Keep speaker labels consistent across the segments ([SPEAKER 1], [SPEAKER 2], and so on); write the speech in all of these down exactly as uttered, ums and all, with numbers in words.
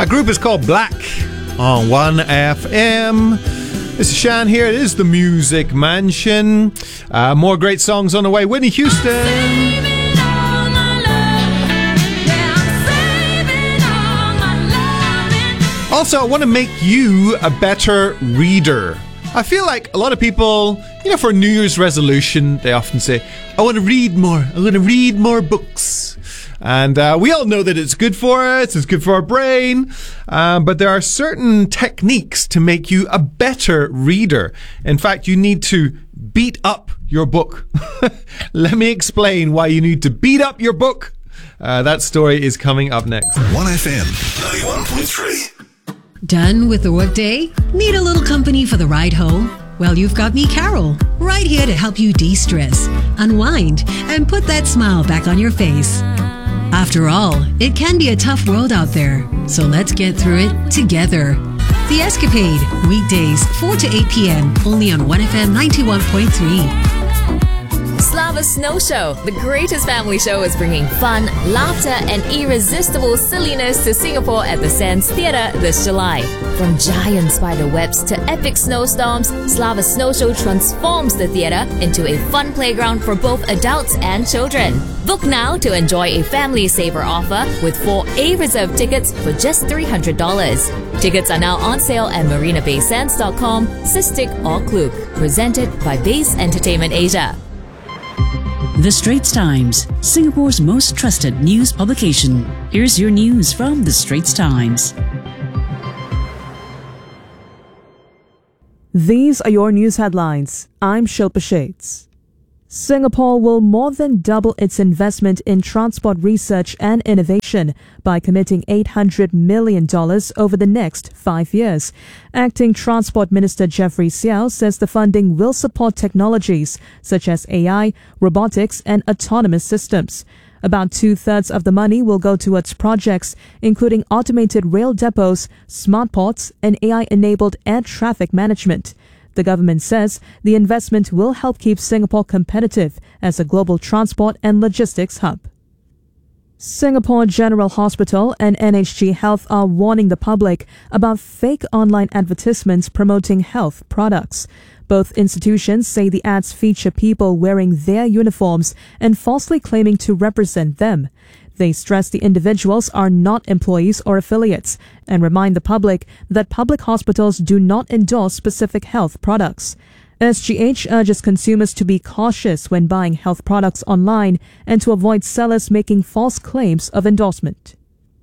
[SPEAKER 1] That group is called Black on one F M. This is Shan here. It is the Music Mansion. Uh, more great songs on the way. Whitney Houston. Also, I want to make you a better reader. I feel like a lot of people, you know, for New Year's resolution, they often say, I want to read more. I want to read more books. And uh, we all know that it's good for us. It's good for our brain. Uh, but there are certain techniques to make you a better reader. In fact, you need to beat up your book. Let me explain why you need to beat up your book. Uh, that story is coming up next.
[SPEAKER 2] one F M ninety-one point three.
[SPEAKER 3] Done with the workday? Need a little company for the ride home? Well, you've got me, Carol, right here to help you de-stress, unwind, and put that smile back on your face. After all, it can be a tough world out there, so let's get through it together. The Escapade, weekdays four to eight p.m, only on one F M ninety-one point three.
[SPEAKER 4] Slava Snow Show, the greatest family show, is bringing fun, laughter, and irresistible silliness to Singapore at the Sands Theatre this July. From giant spider webs to epic snowstorms, Slava Snow Show transforms the theatre into a fun playground for both adults and children. Book now to enjoy a family saver offer with four A-reserve tickets for just three hundred dollars. Tickets are now on sale at marina bay sands dot com, Sistik or Klook. Presented by Base Entertainment Asia.
[SPEAKER 5] The Straits Times, Singapore's most trusted news publication. Here's your news from The Straits Times.
[SPEAKER 6] These are your news headlines. I'm Shilpa Shades. Singapore will more than double its investment in transport research and innovation by committing eight hundred million dollars over the next five years. Acting Transport Minister Jeffrey Seow says the funding will support technologies such as A I, robotics, and autonomous systems. About two-thirds of the money will go towards projects including automated rail depots, smart ports, and A I-enabled air traffic management. The government says the investment will help keep Singapore competitive as a global transport and logistics hub. Singapore General Hospital and N H G Health are warning the public about fake online advertisements promoting health products. Both institutions say the ads feature people wearing their uniforms and falsely claiming to represent them. They stress the individuals are not employees or affiliates and remind the public that public hospitals do not endorse specific health products. S G H urges consumers to be cautious when buying health products online and to avoid sellers making false claims of endorsement.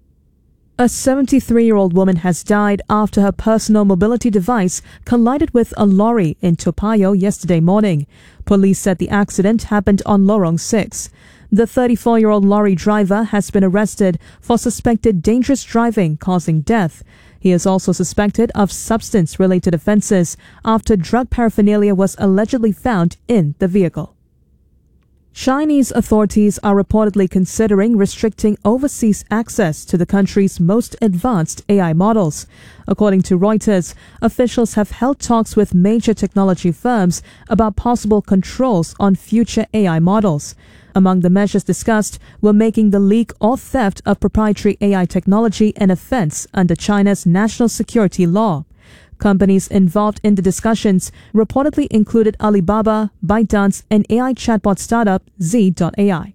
[SPEAKER 6] A seventy-three-year-old woman has died after her personal mobility device collided with a lorry in Toa Payoh yesterday morning. Police said the accident happened on Lorong six. The thirty-four-year-old lorry driver has been arrested for suspected dangerous driving causing death. He is also suspected of substance-related offences after drug paraphernalia was allegedly found in the vehicle. Chinese authorities are reportedly considering restricting overseas access to the country's most advanced A I models. According to Reuters, officials have held talks with major technology firms about possible controls on future A I models. Among the measures discussed were making the leak or theft of proprietary A I technology an offense under China's national security law. Companies involved in the discussions reportedly included Alibaba, ByteDance, and A I chatbot startup Z dot A I.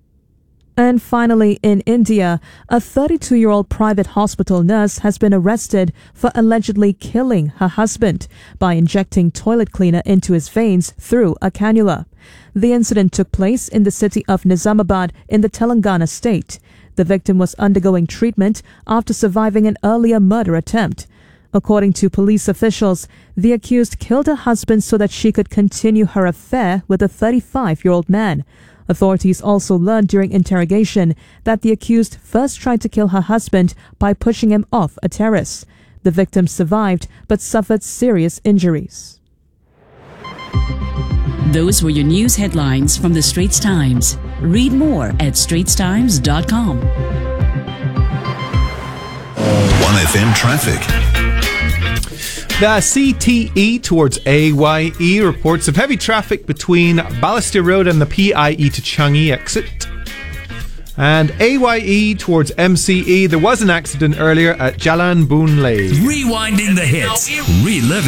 [SPEAKER 6] And finally, in India, a thirty-two-year-old private hospital nurse has been arrested for allegedly killing her husband by injecting toilet cleaner into his veins through a cannula. The incident took place in the city of Nizamabad in the Telangana state. The victim was undergoing treatment after surviving an earlier murder attempt. According to police officials, the accused killed her husband so that she could continue her affair with a thirty-five-year-old man. Authorities also learned during interrogation that the accused first tried to kill her husband by pushing him off a terrace. The victim survived but suffered serious injuries.
[SPEAKER 5] Those were your news headlines from The Straits Times. Read more at straits times dot com.
[SPEAKER 2] one F M traffic.
[SPEAKER 1] The C T E towards A Y E reports of heavy traffic between Balestier Road and the P I E to Changi exit. And A Y E towards M C E. There was an accident earlier at Jalan Boon Lay.
[SPEAKER 7] Rewinding the hits, reliving